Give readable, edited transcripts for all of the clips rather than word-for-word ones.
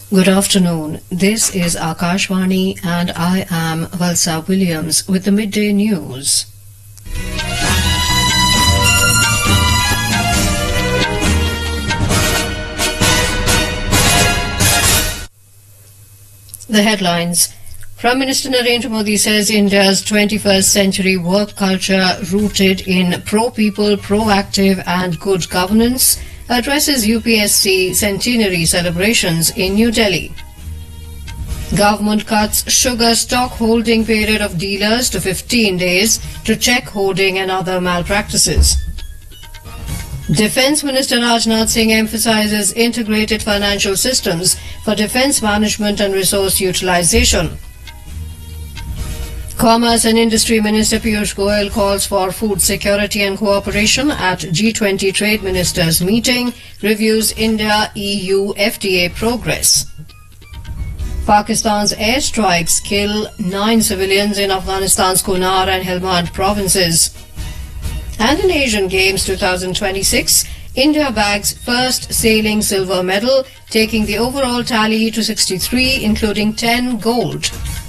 Good afternoon. This is Akashvani and I am Valsa Williams with the midday news. The headlines. Prime Minister Narendra Modi says India's 21st century work culture rooted in pro-people, proactive and good governance addresses UPSC centenary celebrations in New Delhi. Government cuts sugar stock holding period of dealers to 15 days to check hoarding and other malpractices. Defence Minister Rajnath Singh emphasises integrated financial systems for defence management and resource utilisation. Commerce and Industry Minister Piyush Goyal calls for food security and cooperation at G20 Trade Ministers meeting, reviews India-EU FTA progress. Pakistan's airstrikes kill 9 civilians in Afghanistan's Kunar and Helmand provinces. And in Asian Games 2026, India bags first sailing silver medal, taking the overall tally to 63, including 10 gold.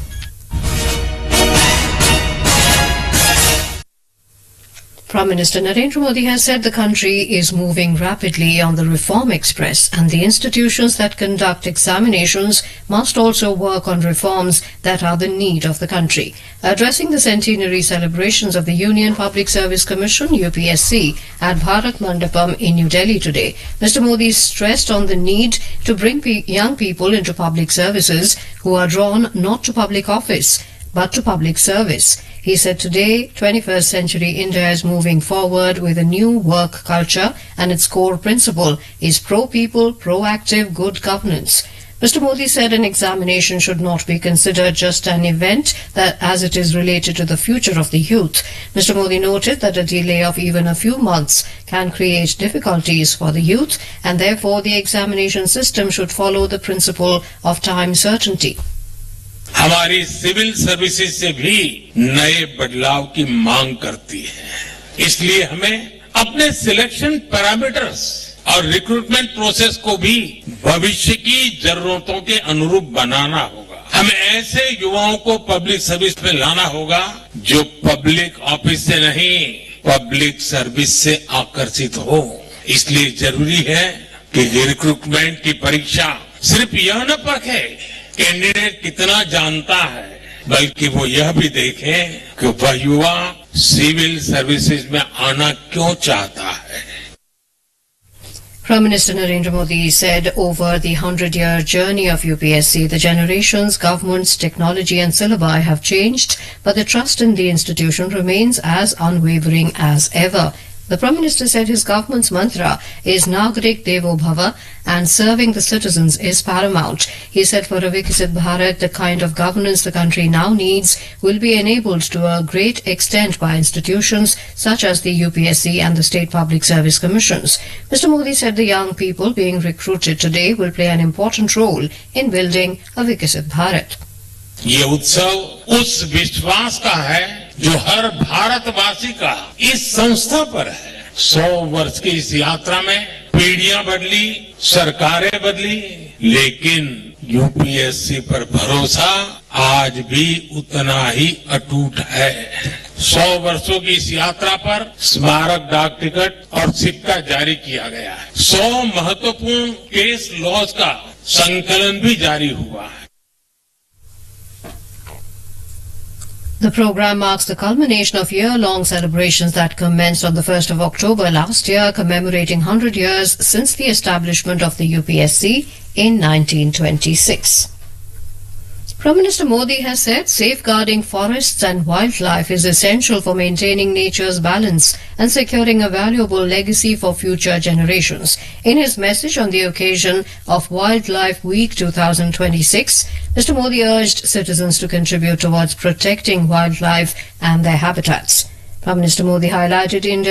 Prime Minister Narendra Modi has said the country is moving rapidly on the reform express and the institutions that conduct examinations must also work on reforms that are the need of the country. Addressing the centenary celebrations of the Union Public Service Commission UPSC at Bharat Mandapam in New Delhi today, Mr. Modi stressed on the need to bring young people into public services who are drawn not to public office but to public service. He said today, 21st century India is moving forward with a new work culture and its core principle is pro-people, proactive, good governance. Mr. Modi said an examination should not be considered just an event that as it is related to the future of the youth. Mr. Modi noted that a delay of even a few months can create difficulties for the youth and therefore the examination system should follow the principle of time certainty. हमारी civil services से भी नए बदलाव की मांग करती है, इसलिए हमें अपने सिलेक्शन पैरामीटर्स और रिक्रूटमेंट प्रोसेस को भी भविष्य की जरूरतों के अनुरूप बनाना होगा। हमें ऐसे युवाओं को पब्लिक सर्विस में लाना होगा जो पब्लिक ऑफिस से नहीं, पब्लिक सर्विस से आकर्षित हो। इसलिए जरूरी है कि रिक्रूटमेंट की परीक्षा सिर्फ यह न परखे कैंडिडेट कितना जानता है, बल्कि वो यह भी देखे कि वह युवा सिविल सर्विसेज में आना क्यों चाहता है। Prime Minister Narendra Modi said over the 100-year journey of UPSC, the generations, governments, technology and syllabi have changed, but the trust in the institution remains as unwavering as ever. The Prime Minister said his government's mantra is Nagarik Devo Bhava and serving the citizens is paramount. He said for a Viksit Bharat, the kind of governance the country now needs will be enabled to a great extent by institutions such as the UPSC and the State Public Service Commissions. Mr. Modi said the young people being recruited today will play an important role in building a Viksit Bharat. ये उत्सव उस विश्वास का है जो हर भारतवासी का इस संस्था पर है। 100 वर्ष की इस यात्रा में पीढ़ियां बदली, सरकारें बदली, लेकिन यूपीएससी पर भरोसा आज भी उतना ही अटूट है। 100 वर्षों की इस यात्रा पर स्मारक डाक टिकट और सिक्का जारी किया गया है। 100 महत्वपूर्ण केस लॉज का संकलन भी जारी हुआ है। The program marks the culmination of year-long celebrations that commenced on the 1st of October last year, commemorating 100 years since the establishment of the UPSC in 1926. Prime Minister Modi has said safeguarding forests and wildlife is essential for maintaining nature's balance and securing a valuable legacy for future generations. In his message on the occasion of Wildlife Week 2026, Mr. Modi urged citizens to contribute towards protecting wildlife and their habitats. Prime Minister Modi highlighted India